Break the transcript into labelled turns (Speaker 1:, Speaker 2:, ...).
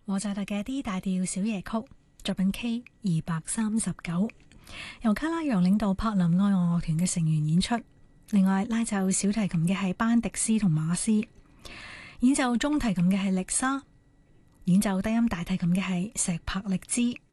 Speaker 1: 和扎特嘅 D 大調小夜曲作品 K239，由卡拉揚領導柏林愛樂樂團嘅成員演出。另外拉奏小提琴嘅係班迪斯同馬斯，演奏中提琴嘅係力莎，演奏低音大提琴嘅係石柏力茲。